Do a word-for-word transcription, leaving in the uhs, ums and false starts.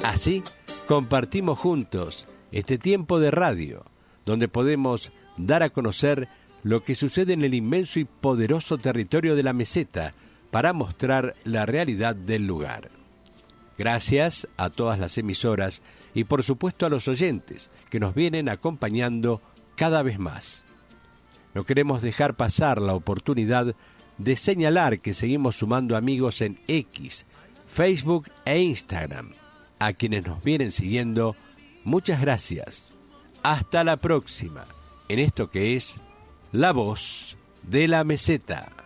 Así compartimos juntos este tiempo de radio, donde podemos dar a conocer lo que sucede en el inmenso y poderoso territorio de la meseta para mostrar la realidad del lugar. Gracias a todas las emisoras y por supuesto a los oyentes que nos vienen acompañando cada vez más. No queremos dejar pasar la oportunidad de señalar que seguimos sumando amigos en X, Facebook e Instagram. A quienes nos vienen siguiendo, muchas gracias. Hasta la próxima, en esto que es La Voz de la Meseta.